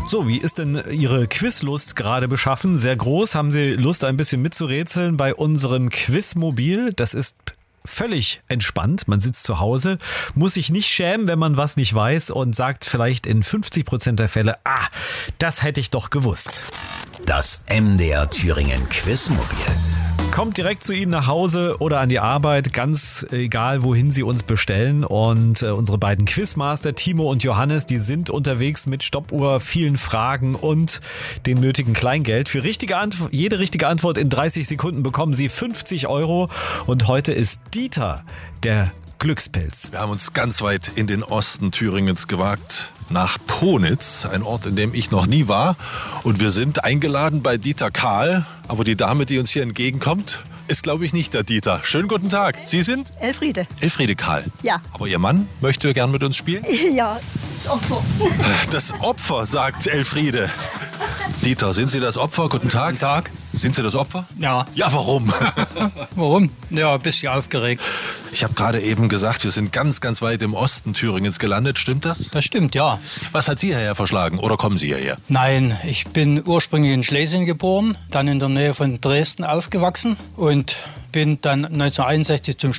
So, wie ist denn Ihre Quizlust gerade beschaffen? Sehr groß. Haben Sie Lust, ein bisschen mitzurätseln bei unserem Quizmobil? Das ist völlig entspannt. Man sitzt zu Hause, muss sich nicht schämen, wenn man was nicht weiß und sagt vielleicht in 50% der Fälle, das hätte ich doch gewusst. Das MDR Thüringen Quizmobil. Kommt direkt zu Ihnen nach Hause oder an die Arbeit, ganz egal, wohin Sie uns bestellen. Und unsere beiden Quizmaster, Timo und Johannes, die sind unterwegs mit Stoppuhr, vielen Fragen und dem nötigen Kleingeld. Für jede richtige Antwort in 30 Sekunden bekommen Sie 50 €. Und heute ist Dieter der Glückspilz. Wir haben uns ganz weit in den Osten Thüringens gewagt, nach Ponitz, ein Ort, in dem ich noch nie war. Und wir sind eingeladen bei Dieter Kahl. Aber die Dame, die uns hier entgegenkommt, ist, glaube ich, nicht der Dieter. Schönen guten Tag. Sie sind? Elfriede. Elfriede Kahl. Ja. Aber Ihr Mann möchte gern mit uns spielen? Ja, das Opfer. Das Opfer, sagt Elfriede. Dieter, sind Sie das Opfer? Guten Tag. Guten Tag. Sind Sie das Opfer? Ja. Ja, warum? Warum? Ja, ein bisschen aufgeregt. Ich habe gerade eben gesagt, wir sind ganz, ganz weit im Osten Thüringens gelandet. Stimmt das? Das stimmt, ja. Was hat Sie hierher verschlagen oder kommen Sie hierher? Nein, ich bin ursprünglich in Schlesien geboren, dann in der Nähe von Dresden aufgewachsen und bin dann 1961 zum